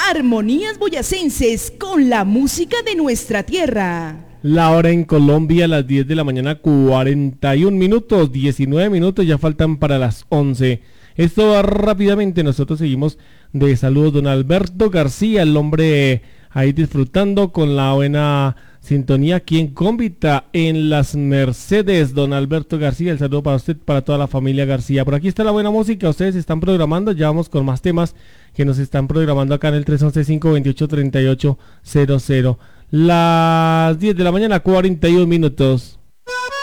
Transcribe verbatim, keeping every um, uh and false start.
Armonías boyacenses con la música de nuestra tierra. La hora en Colombia a las diez de la mañana, cuarenta y un minutos, diecinueve minutos, ya faltan para las once. Esto va rápidamente, nosotros seguimos de saludos. Don Alberto García, el hombre ahí disfrutando con la buena sintonía aquí en Cómbita, en Las Mercedes. Don Alberto García, el saludo para usted, para toda la familia García. Por aquí está la buena música, ustedes están programando, ya vamos con más temas que nos están programando acá en el tres once, cinco veintiocho, treinta y ocho cero cero. Las diez de la mañana, cuarenta y un minutos.